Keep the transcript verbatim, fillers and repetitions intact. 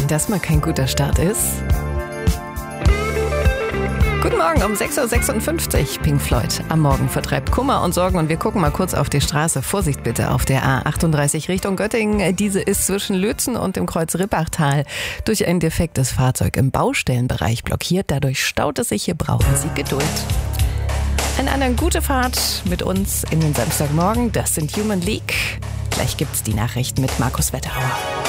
Wenn das mal kein guter Start ist. Guten Morgen um sechs Uhr sechsundfünfzig. Pink Floyd am Morgen vertreibt Kummer und Sorgen und wir gucken mal kurz auf die Straße. Vorsicht bitte auf der A achtunddreißig Richtung Göttingen. Diese ist zwischen Lützen und dem Kreuz Rippachtal durch ein defektes Fahrzeug im Baustellenbereich blockiert. Dadurch staut es sich. Hier brauchen Sie Geduld. Eine gute Fahrt mit uns in den Samstagmorgen. Das sind Human League. Gleich gibt's die Nachrichten mit Markus Wetterauer.